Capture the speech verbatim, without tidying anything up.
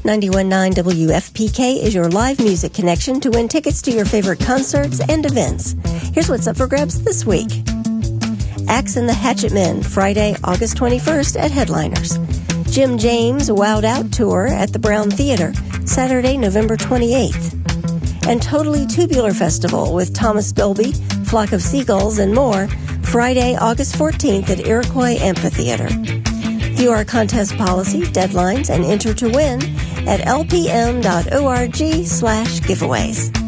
ninety-one point nine W F P K is your live music connection to win tickets to your favorite concerts and events. Here's what's up for grabs this week. Axe and the Hatchet Men, Friday, August twenty-first at Headliners. Jim James Wowed Out Tour at the Brown Theater, Saturday, November twenty-eighth. And Totally Tubular Festival with Thomas Dolby, Flock of Seagulls, and more, Friday, August fourteenth at Iroquois Amphitheater. View our contest policy, deadlines, and enter to win at lpm.org slash giveaways.